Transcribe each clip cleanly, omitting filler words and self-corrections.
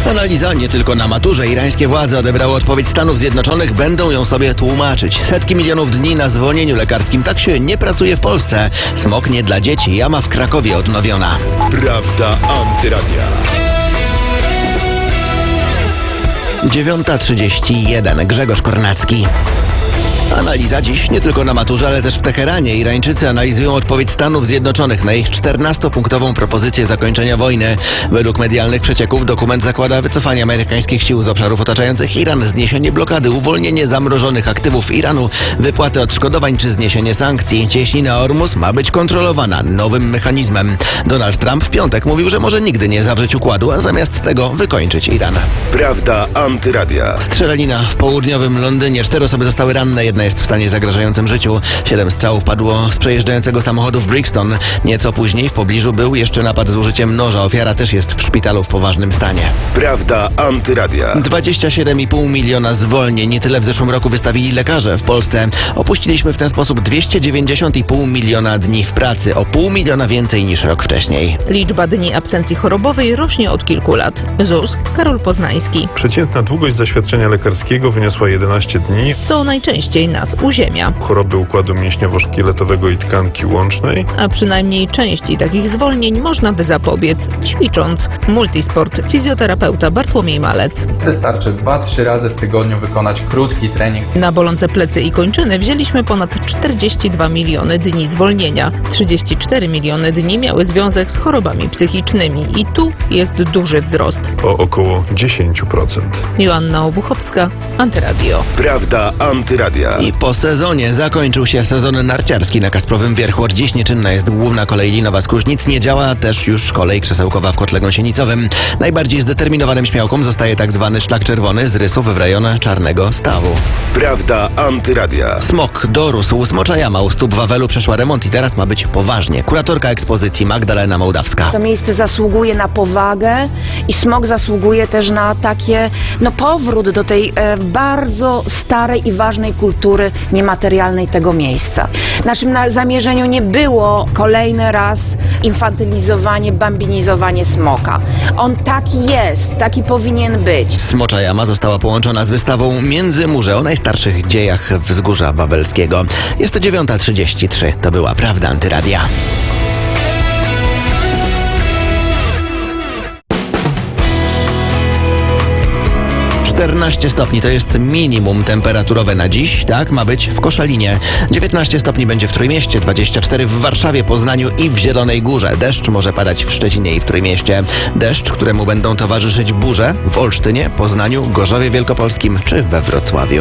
Analiza nie tylko na maturze. Irańskie władze odebrały odpowiedź Stanów Zjednoczonych, będą ją sobie tłumaczyć. Setki milionów dni na zwolnieniu lekarskim. Tak się nie pracuje w Polsce. Smog nie dla dzieci. Jama w Krakowie odnowiona. Prawda Antyradia. 9:31. Grzegorz Kornacki. Analiza dziś nie tylko na maturze, ale też w Teheranie. Irańczycy analizują odpowiedź Stanów Zjednoczonych na ich 14-punktową propozycję zakończenia wojny. Według medialnych przecieków dokument zakłada wycofanie amerykańskich sił z obszarów otaczających Iran, zniesienie blokady, uwolnienie zamrożonych aktywów Iranu, wypłatę odszkodowań czy zniesienie sankcji. Cieśnina Ormus ma być kontrolowana nowym mechanizmem. Donald Trump w piątek mówił, że może nigdy nie zawrzeć układu, a zamiast tego wykończyć Iran. Prawda Antyradia. Strzelanina w południowym Londynie. 4 osoby zostały ranne, jedna jest w stanie zagrażającym życiu. 7 strzałów padło z przejeżdżającego samochodu w Brixton. Nieco później w pobliżu był jeszcze napad z użyciem noża. Ofiara też jest w szpitalu w poważnym stanie. Prawda Antyradia. 27,5 miliona zwolnień. Tyle w zeszłym roku wystawili lekarze w Polsce. Opuściliśmy w ten sposób 290,5 miliona dni w pracy. O 0,5 miliona więcej niż rok wcześniej. Liczba dni absencji chorobowej rośnie od kilku lat. ZUS, Karol Poznański. Przeciętna długość zaświadczenia lekarskiego wyniosła 11 dni. Co najczęściej nas uziemia. Choroby układu mięśniowo-szkieletowego i tkanki łącznej. A przynajmniej części takich zwolnień można by zapobiec, ćwicząc. Multisport, fizjoterapeuta Bartłomiej Malec. Wystarczy 2-3 razy w tygodniu wykonać krótki trening. Na bolące plecy i kończyny wzięliśmy ponad 42 miliony dni zwolnienia. 34 miliony dni miały związek z chorobami psychicznymi i tu jest duży wzrost. O około 10%. Joanna Obuchowska, Antyradio. Prawda Antyradia. I po sezonie zakończył się sezon narciarski na Kasprowym Wierchu. Od dziś nieczynna jest główna kolej linowa z Krusznic. Nie działa też już kolej krzesełkowa w Kotle Gąsienicowym. Najbardziej zdeterminowanym śmiałkom zostaje tak zwany szlak czerwony z Rysów w rejon Czarnego Stawu. Prawda Antyradia. Smok dorósł. Smocza Jama u stóp Wawelu przeszła remont i teraz ma być poważnie. Kuratorka ekspozycji Magdalena Mołdawska. To miejsce zasługuje na powagę i smog zasługuje też na takie powrót do tej bardzo starej i ważnej kultury niematerialnej tego miejsca. Naszym zamierzeniu nie było kolejny raz infantylizowanie, bambinizowanie smoka. On taki jest, taki powinien być. Smocza Jama została połączona z wystawą Międzymurze o najstarszych dziejach Wzgórza Wawelskiego. Jest to 9:33. To była Prawda Antyradia. - 14 stopni to jest minimum temperaturowe na dziś. Tak ma być w Koszalinie. 19 stopni będzie w Trójmieście, 24 w Warszawie, Poznaniu i w Zielonej Górze. Deszcz może padać w Szczecinie i w Trójmieście. Deszcz, któremu będą towarzyszyć burze w Olsztynie, Poznaniu, Gorzowie Wielkopolskim czy we Wrocławiu.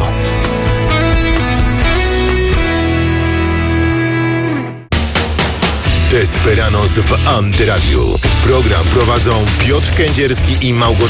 Desperanos w Antyradiu. Program prowadzą Piotr Kędzierski i Małgorzata